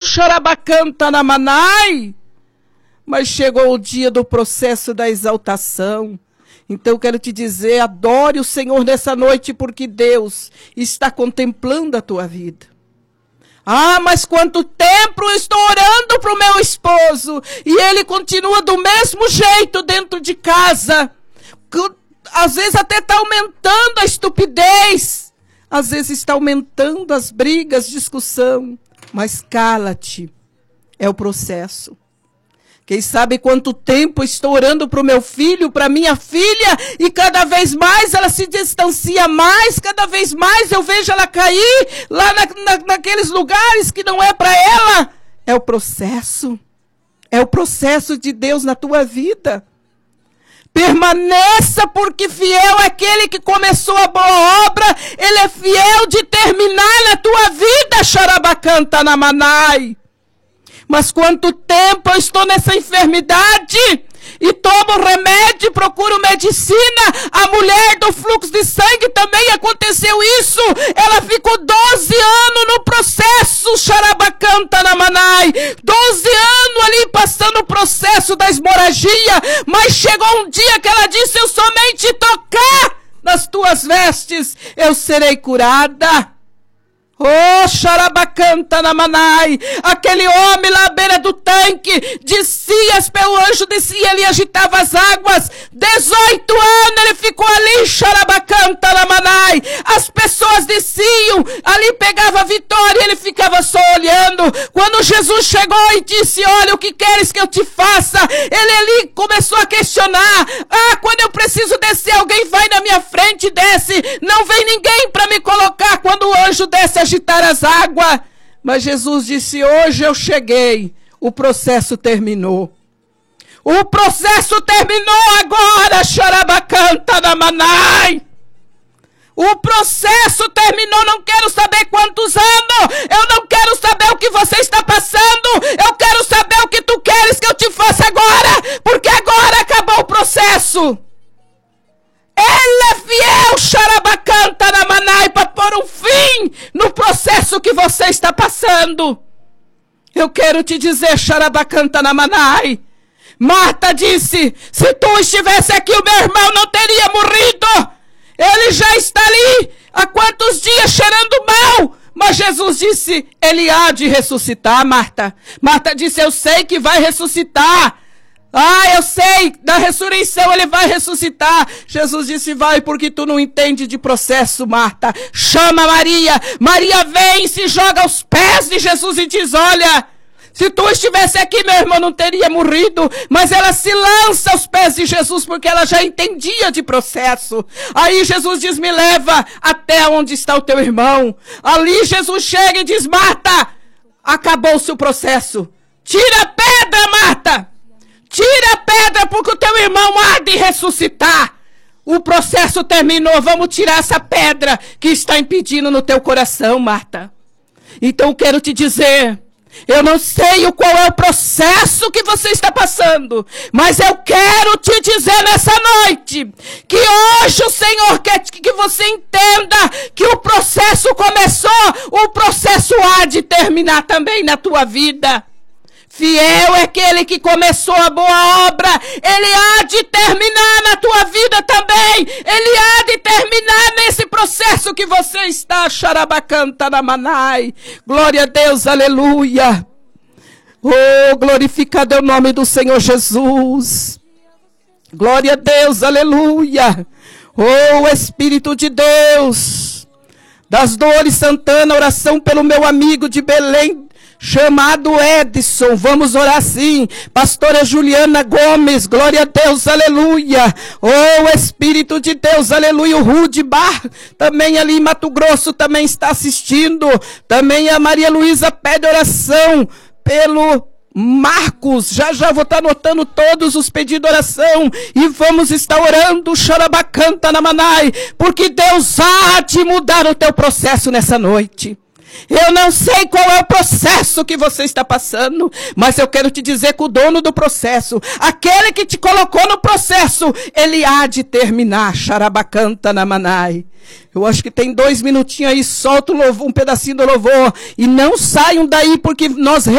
xarabacanta na manai. Mas chegou o dia do processo da exaltação. Então eu quero te dizer, adore o Senhor nessa noite, porque Deus está contemplando a tua vida. Ah, mas quanto tempo eu estou orando para o meu esposo e ele continua do mesmo jeito dentro de casa. Às vezes até está aumentando a estupidez. Às vezes está aumentando as brigas, discussão. Mas cala-te, é o processo. Quem sabe quanto tempo estou orando para o meu filho, para minha filha, e cada vez mais ela se distancia mais, cada vez mais eu vejo ela cair lá naqueles lugares que não é para ela. É o processo de Deus na tua vida. Permaneça, porque fiel é aquele que começou a boa obra, ele é fiel de terminar na tua vida, xarabacanta na manai. Mas quanto tempo eu estou nessa enfermidade e tomo remédio, procuro medicina. A mulher do fluxo de sangue também aconteceu isso. Ela ficou 12 anos no processo, xarabacanta na manai. 12 anos ali passando o processo da hemorragia. Mas chegou um dia que ela disse, eu somente tocar nas tuas vestes, eu serei curada. Oh, xarabacanta na manai. Aquele homem lá à beira do tanque, descia, o anjo descia, ele agitava as águas. 18 anos ele ficou ali, xarabacanta na manai. As pessoas desciam, ali pegava a vitória, ele ficava só olhando. Quando Jesus chegou e disse, olha, o que queres que eu te faça? Ele ali começou a questionar. Ah, quando eu preciso descer, alguém vai na minha frente e desce. Não vem ninguém para me colocar quando o anjo desce agitar as águas. Mas Jesus disse, hoje eu cheguei, o processo terminou. O processo terminou agora, xarabacanta na manai. O processo terminou, não quero saber quantos anos, eu não quero saber o que você está passando, eu quero saber o que tu queres que eu te faça agora, porque agora acabou o processo. Ele é fiel, xarabacanta na manai, para pôr um fim no processo que você está passando. Eu quero te dizer, xarabacanta na manai. Marta disse, se tu estivesse aqui, o meu irmão não teria morrido. Ele já está ali há quantos dias cheirando mal. Mas Jesus disse, ele há de ressuscitar, Marta. Marta disse, eu sei que vai ressuscitar. Ah, eu sei, na ressurreição ele vai ressuscitar. Jesus disse, vai, porque tu não entende de processo, Marta. Chama Maria. Maria vem, se joga aos pés de Jesus e diz, olha, se tu estivesse aqui, meu irmão não teria morrido. Mas ela se lança aos pés de Jesus, porque ela já entendia de processo. Aí Jesus diz, me leva até onde está o teu irmão. Ali Jesus chega e diz, Marta, acabou-se o processo. Tira a pedra, Marta. Tira a pedra, porque o teu irmão há de ressuscitar. O processo terminou, vamos tirar essa pedra que está impedindo no teu coração, Marta. Então eu quero te dizer, eu não sei qual é o processo que você está passando, mas eu quero te dizer nessa noite, que hoje o Senhor quer que você entenda que o processo começou, o processo há de terminar também na tua vida. Fiel é aquele que começou a boa obra, ele há de terminar na tua vida também, ele há de terminar nesse processo que você está, xarabacanta na manai. Glória a Deus, aleluia. Oh, glorificado é o nome do Senhor Jesus. Glória a Deus, aleluia. Oh, Espírito de Deus, das Dores Santana, oração pelo meu amigo de Belém, chamado Edson, vamos orar assim. Pastora Juliana Gomes, glória a Deus, aleluia. Oh, Espírito de Deus, aleluia. O Rude Bar, também ali em Mato Grosso, também está assistindo. Também a Maria Luísa pede oração pelo Marcos. Já vou estar anotando todos os pedidos de oração e vamos estar orando, xarabacanta na manai, porque Deus há de mudar o teu processo nessa noite. Eu não sei qual é o processo que você está passando, mas eu quero te dizer que o dono do processo, aquele que te colocou no processo, ele há de terminar, xarabacanta na manai. Eu acho que tem 2 minutinhos aí, solta o louvor, um pedacinho do louvor, e não saiam daí, porque nós